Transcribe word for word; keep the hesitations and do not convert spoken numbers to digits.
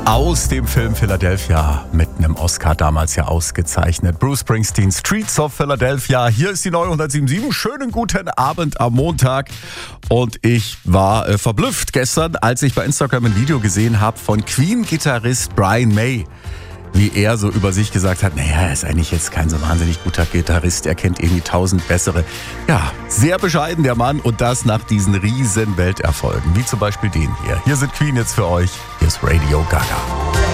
aus dem Film Philadelphia, mit einem Oscar damals ja ausgezeichnet. Bruce Springsteen, Streets of Philadelphia. Hier ist die neue hundertsieben Komma sieben. Schönen guten Abend am Montag. Und ich war äh, verblüfft gestern, als ich bei Instagram ein Video gesehen habe von Queen-Gitarrist Brian May. Wie er so über sich gesagt hat, naja, er ist eigentlich jetzt kein so wahnsinnig guter Gitarrist, er kennt irgendwie tausend bessere. Ja, sehr bescheiden der Mann, und das nach diesen riesen Welterfolgen, wie zum Beispiel den hier. Hier sind Queen jetzt für euch, hier ist Radio Gaga.